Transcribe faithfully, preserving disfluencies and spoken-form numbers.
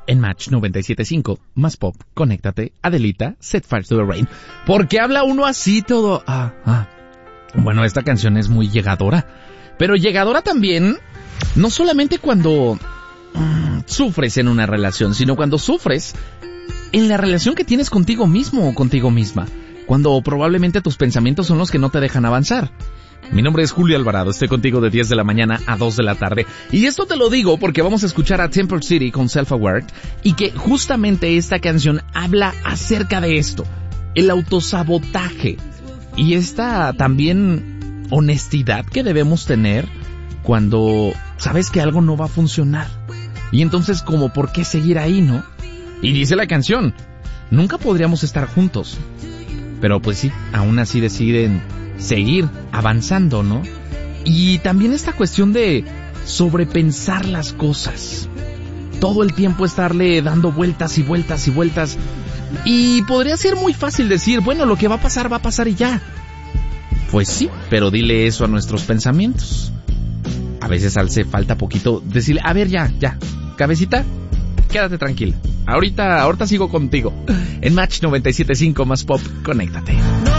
En Match noventa y siete punto cinco, más pop, conéctate, Adelita, Set Fire to the Rain. ¿Por qué habla uno así todo? Ah, ah. Bueno, esta canción es muy llegadora. Pero llegadora también, no solamente cuando mmm, sufres en una relación, sino cuando sufres en la relación que tienes contigo mismo o contigo misma. Cuando probablemente tus pensamientos son los que no te dejan avanzar. Mi nombre es Julio Alvarado, estoy contigo de diez de la mañana a dos de la tarde. Y esto te lo digo porque vamos a escuchar a Temple City con Self-Aware y que justamente esta canción habla acerca de esto, el autosabotaje y esta también honestidad que debemos tener cuando sabes que algo no va a funcionar. Y entonces, como, ¿por qué seguir ahí, no? Y dice la canción, nunca podríamos estar juntos. Pero pues sí, aún así deciden seguir avanzando, ¿no? Y también esta cuestión de sobrepensar las cosas. Todo el tiempo estarle dando vueltas y vueltas y vueltas. Y podría ser muy fácil decir, bueno, lo que va a pasar, va a pasar y ya. Pues sí, pero dile eso a nuestros pensamientos. A veces hace falta poquito decirle, a ver, ya, ya, cabecita, quédate tranquila. Ahorita, ahorita sigo contigo. En Match noventa y siete punto cinco, más pop, conéctate.